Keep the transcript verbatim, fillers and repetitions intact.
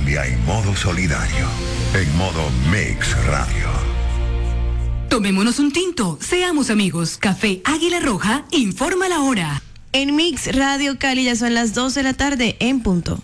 cambia en modo solidario. En modo Mix Radio. Tomémonos un tinto, seamos amigos. Café Águila Roja informa la hora. En Mix Radio Cali ya son las dos de la tarde en punto.